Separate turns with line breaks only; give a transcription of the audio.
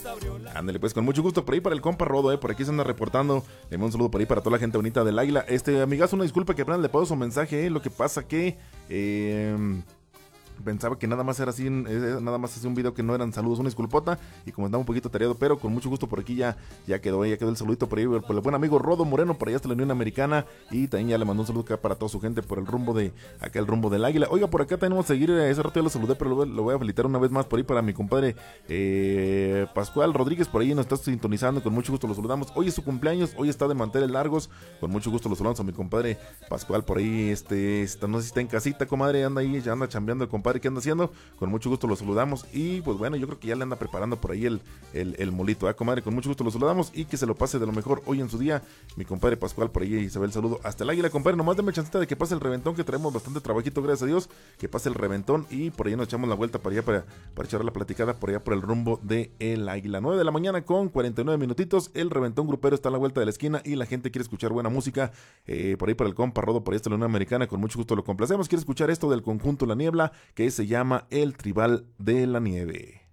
Ándale, pues con mucho gusto por ahí para el compa Rodo, por aquí se anda reportando. Le mando un saludo por ahí para toda la gente bonita del Águila. Amigazo, una disculpa que apenas le puedo su mensaje, lo que pasa que pensaba que nada más era así, nada más es un video que no eran saludos, una disculpota, y como estaba un poquito tareado, pero con mucho gusto por aquí ya quedó el saludito por ahí, por el buen amigo Rodo Moreno, por allá hasta la Unión Americana, y también ya le mandó un saludo acá para toda su gente por el rumbo del Águila. Oiga, por acá tenemos que seguir, ese rato ya lo saludé, pero lo voy a felicitar una vez más por ahí para mi compadre Pascual Rodríguez, por ahí nos está sintonizando, con mucho gusto lo saludamos. Hoy es su cumpleaños, hoy está de manteles largos, con mucho gusto lo saludamos a mi compadre Pascual por ahí, no sé si está en casita, comadre, anda ahí, ya anda chambeando el compadre. ¿Qué anda haciendo? Con mucho gusto lo saludamos y pues bueno, yo creo que ya le anda preparando por ahí el molito, comadre, con mucho gusto lo saludamos y que se lo pase de lo mejor hoy en su día, mi compadre Pascual por ahí, Isabel, saludo hasta el Águila, compadre, nomás deme chancita de que pase el reventón, que traemos bastante trabajito, gracias a Dios, que pase el reventón y por ahí nos echamos la vuelta para allá, para echar la platicada por allá por el rumbo de el Águila. 9 de la mañana con 49 minutitos, el reventón grupero está a la vuelta de la esquina y la gente quiere escuchar buena música, por ahí para el compa Rodo, por ahí está la Unión Americana, con mucho gusto lo complacemos, quiere escuchar esto del conjunto La Niebla, que se llama El Tribal de la Nieve.